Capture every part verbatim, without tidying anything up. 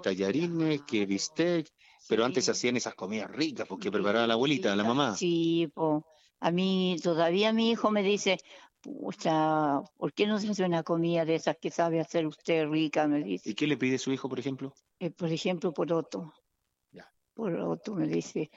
tallarines, que bistec, pero antes se Sí, hacían esas comidas ricas porque preparaba la bien abuelita, la rica. mamá. Sí, po. A mí todavía mi hijo me dice, pucha, ¿por qué no se hace una comida de esas que sabe hacer usted rica? Me ¿Y dice. qué le pide su hijo, por ejemplo? Eh, por ejemplo, poroto. Ya. Poroto me dice,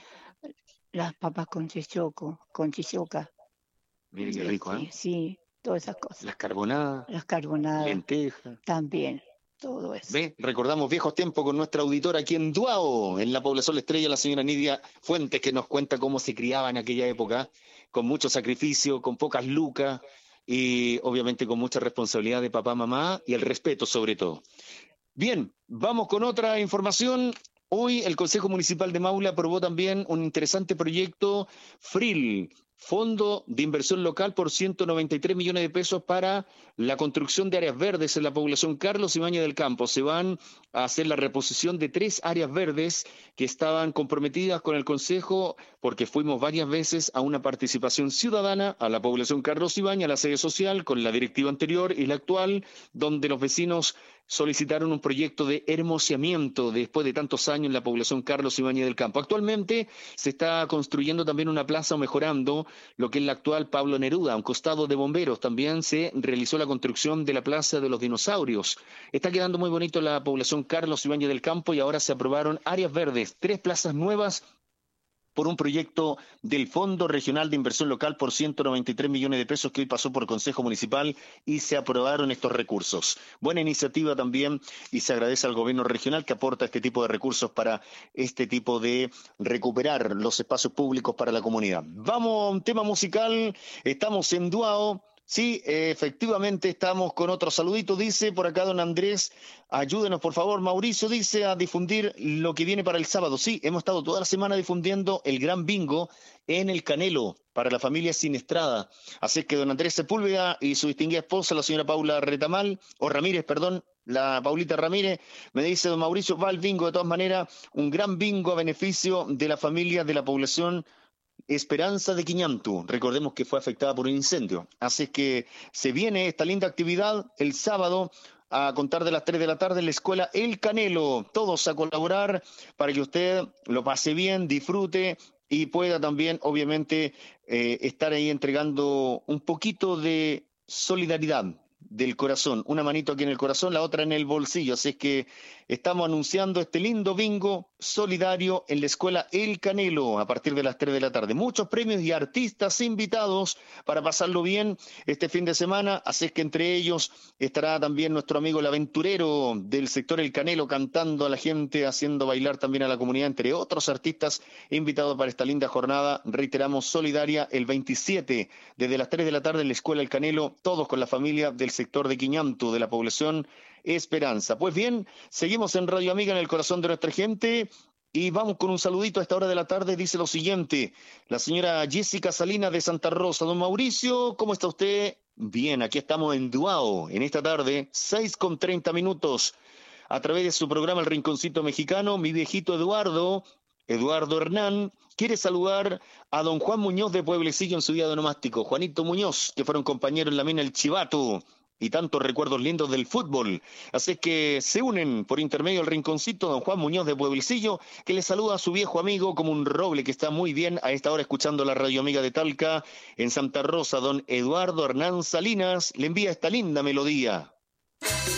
las papas con chichoco, con chichoca. Mire qué Y rico, ¿eh? así, sí, todas esas cosas. Las carbonadas, Las carbonadas lentejas. también, todo eso. ¿Ve? Recordamos viejos tiempos con nuestra auditora aquí en Duao, en la población La Estrella, la señora Nidia Fuentes, que nos cuenta cómo se criaba en aquella época, con mucho sacrificio, con pocas lucas y obviamente con mucha responsabilidad de papá, mamá y el respeto sobre todo. Bien, vamos con otra información. Hoy el Consejo Municipal de Maule aprobó también un interesante proyecto FRIL, Fondo de Inversión Local por ciento noventa y tres millones de pesos para la construcción de áreas verdes en la población Carlos Ibáñez del Campo. Se van a hacer la reposición de tres áreas verdes que estaban comprometidas con el Consejo porque fuimos varias veces a una participación ciudadana a la población Carlos Ibáñez, a la sede social, con la directiva anterior y la actual, donde los vecinos solicitaron un proyecto de hermoseamiento después de tantos años en la población Carlos Ibáñez del Campo. Actualmente se está construyendo también una plaza o mejorando lo que es la actual Pablo Neruda, a un costado de Bomberos. También se realizó la construcción de la Plaza de los Dinosaurios. Está quedando muy bonito la población Carlos Ibáñez del Campo y ahora se aprobaron áreas verdes, tres plazas nuevas por un proyecto del Fondo Regional de Inversión Local por ciento noventa y tres millones de pesos que hoy pasó por Consejo Municipal y se aprobaron estos recursos. Buena iniciativa también y se agradece al gobierno regional que aporta este tipo de recursos para este tipo de recuperar los espacios públicos para la comunidad. Vamos a un tema musical, estamos en Duao. Sí, efectivamente estamos con otro saludito, dice por acá don Andrés, ayúdenos por favor, Mauricio dice a difundir lo que viene para el sábado. Sí, hemos estado toda la semana difundiendo el gran bingo en el Canelo para la familia Sinestrada. Así que don Andrés Sepúlveda y su distinguida esposa, la señora Paula Retamal, o Ramírez, perdón, la Paulita Ramírez, me dice don Mauricio, va al bingo de todas maneras, un gran bingo a beneficio de la familia de la población Esperanza de Quiñantu, recordemos que fue afectada por un incendio. Así que se viene esta linda actividad el sábado a contar de las tres de la tarde en la escuela El Canelo. Todos a colaborar para que usted lo pase bien, disfrute y pueda también, obviamente, eh, estar ahí entregando un poquito de solidaridad del corazón. Una manito aquí en el corazón, la otra en el bolsillo. Así es que estamos anunciando este lindo bingo solidario en la escuela El Canelo a partir de las tres de la tarde. Muchos premios y artistas invitados para pasarlo bien este fin de semana. Así es que entre ellos estará también nuestro amigo el aventurero del sector El Canelo cantando a la gente, haciendo bailar también a la comunidad, entre otros artistas invitados para esta linda jornada. Reiteramos, solidaria el veintisiete, desde las tres de la tarde en la escuela El Canelo, todos con la familia del sector de Quiñantu, de la población Esperanza. Pues bien, seguimos en Radio Amiga en el corazón de nuestra gente y vamos con un saludito a esta hora de la tarde. Dice lo siguiente, la señora Jessica Salinas de Santa Rosa. Don Mauricio, ¿cómo está usted? Bien, aquí estamos en Duao, en esta tarde, seis con treinta minutos, a través de su programa El Rinconcito Mexicano. Mi viejito Eduardo, Eduardo Hernán, quiere saludar a don Juan Muñoz de Pueblecillo en su día de onomástico. Juanito Muñoz, que fueron compañeros en la mina El Chivato y tantos recuerdos lindos del fútbol. Así que se unen por intermedio del Rinconcito, don Juan Muñoz de Pueblecillo, que le saluda a su viejo amigo como un roble que está muy bien a esta hora escuchando la Radio Amiga de Talca en Santa Rosa. Don Eduardo Hernán Salinas le envía esta linda melodía.